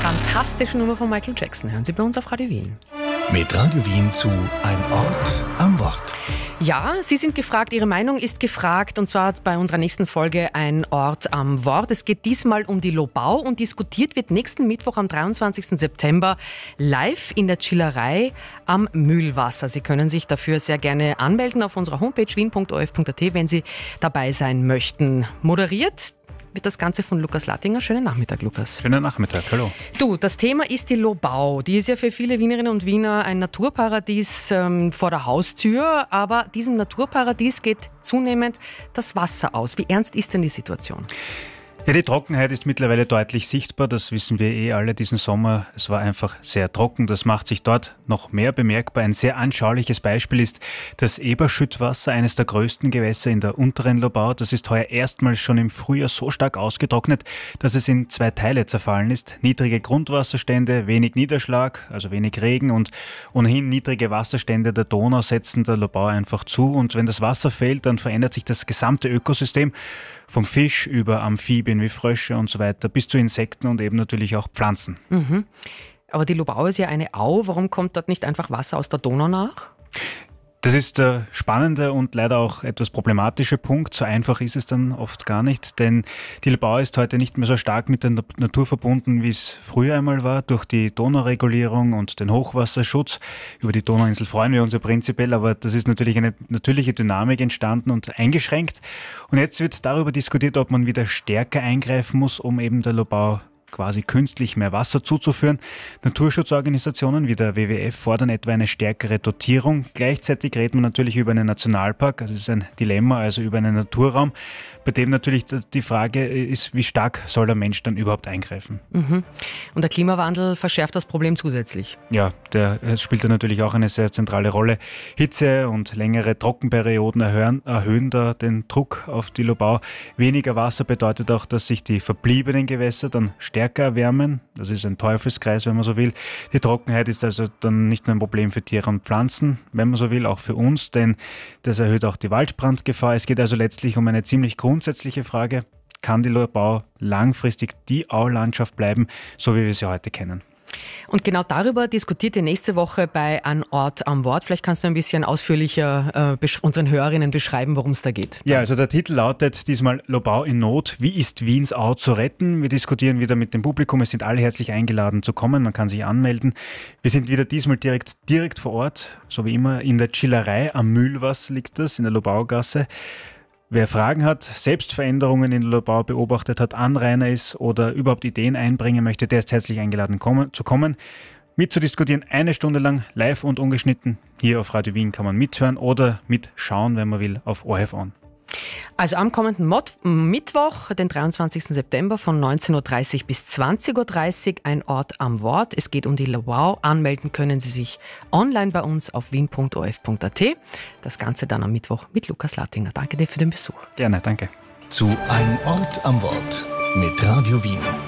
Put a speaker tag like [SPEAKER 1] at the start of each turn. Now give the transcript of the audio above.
[SPEAKER 1] Fantastische Nummer von Michael Jackson. Hören Sie bei uns auf Radio Wien.
[SPEAKER 2] Mit Radio Wien zu Ein Ort am Wort.
[SPEAKER 1] Ja, Sie sind gefragt, Ihre Meinung ist gefragt, und zwar bei unserer nächsten Folge Ein Ort am Wort. Es geht diesmal um die Lobau und diskutiert wird nächsten Mittwoch am 23. September live in der Chillerei am Mühlwasser. Sie können sich dafür sehr gerne anmelden auf unserer Homepage wien.orf.at, wenn Sie dabei sein möchten. Moderiert wird das Ganze von Lukas Lattinger. Schönen Nachmittag, Lukas.
[SPEAKER 3] Schönen Nachmittag, hallo.
[SPEAKER 1] Du, das Thema ist die Lobau. Die ist ja für viele Wienerinnen und Wiener ein Naturparadies vor der Haustür, aber diesem Naturparadies geht zunehmend das Wasser aus. Wie ernst ist denn die Situation?
[SPEAKER 3] Ja, die Trockenheit ist mittlerweile deutlich sichtbar, das wissen wir alle diesen Sommer. Es war einfach sehr trocken, das macht sich dort noch mehr bemerkbar. Ein sehr anschauliches Beispiel ist das Eberschüttwasser, eines der größten Gewässer in der unteren Lobau. Das ist heuer erstmals schon im Frühjahr so stark ausgetrocknet, dass es in 2 Teile zerfallen ist. Niedrige Grundwasserstände, wenig Niederschlag, also wenig Regen, und ohnehin niedrige Wasserstände der Donau setzen der Lobau einfach zu. Und wenn das Wasser fehlt, dann verändert sich das gesamte Ökosystem. Vom Fisch über Amphibien wie Frösche und so weiter bis zu Insekten und eben natürlich auch Pflanzen.
[SPEAKER 1] Mhm. Aber die Lobau ist ja eine Au. Warum kommt dort nicht einfach Wasser aus der Donau nach?
[SPEAKER 3] Das ist der spannende und leider auch etwas problematische Punkt. So einfach ist es dann oft gar nicht, denn die Lobau ist heute nicht mehr so stark mit der Natur verbunden, wie es früher einmal war, durch die Donauregulierung und den Hochwasserschutz. Über die Donauinsel freuen wir uns ja prinzipiell, aber das ist natürlich eine natürliche Dynamik entstanden und eingeschränkt. Und jetzt wird darüber diskutiert, ob man wieder stärker eingreifen muss, um eben der Lobau quasi künstlich mehr Wasser zuzuführen. Naturschutzorganisationen wie der WWF fordern etwa eine stärkere Dotierung. Gleichzeitig redet man natürlich über einen Nationalpark, also es ist ein Dilemma, also über einen Naturraum, bei dem natürlich die Frage ist, wie stark soll der Mensch dann überhaupt eingreifen. Mhm.
[SPEAKER 1] Und der Klimawandel verschärft das Problem zusätzlich.
[SPEAKER 3] Ja, der spielt da natürlich auch eine sehr zentrale Rolle. Hitze und längere Trockenperioden erhöhen da den Druck auf die Lobau. Weniger Wasser bedeutet auch, dass sich die verbliebenen Gewässer dann stärker erwärmen. Das ist ein Teufelskreis, wenn man so will. Die Trockenheit ist also dann nicht nur ein Problem für Tiere und Pflanzen, wenn man so will, auch für uns, denn das erhöht auch die Waldbrandgefahr. Es geht also letztlich um eine ziemlich grundsätzliche Frage: Kann die Lobau langfristig die Aulandschaft bleiben, so wie wir sie heute kennen?
[SPEAKER 1] Und genau darüber diskutiert ihr nächste Woche bei Ein Ort am Wort. Vielleicht kannst du ein bisschen ausführlicher unseren Hörerinnen beschreiben, worum es da geht.
[SPEAKER 3] Ja, also der Titel lautet diesmal Lobau in Not. Wie ist Wiens Au zu retten? Wir diskutieren wieder mit dem Publikum. Es sind alle herzlich eingeladen zu kommen. Man kann sich anmelden. Wir sind wieder diesmal direkt vor Ort, so wie immer, in der Chillerei am Mühlwasser liegt das, in der Lobaugasse. Wer Fragen hat, Selbstveränderungen in der Lobau beobachtet hat, Anrainer ist oder überhaupt Ideen einbringen möchte, der ist herzlich eingeladen zu kommen, mitzudiskutieren, 1 Stunde lang, live und ungeschnitten. Hier auf Radio Wien kann man mithören oder mitschauen, wenn man will, auf ORF On.
[SPEAKER 1] Also am kommenden Mittwoch, den 23. September von 19.30 bis 20.30 Uhr, Ein Ort am Wort. Es geht um die Lobau. Anmelden können Sie sich online bei uns auf wien.orf.at. Das Ganze dann am Mittwoch mit Lukas Lattinger. Danke dir für den Besuch.
[SPEAKER 3] Gerne, danke.
[SPEAKER 2] Zu Ein Ort am Wort mit Radio Wien.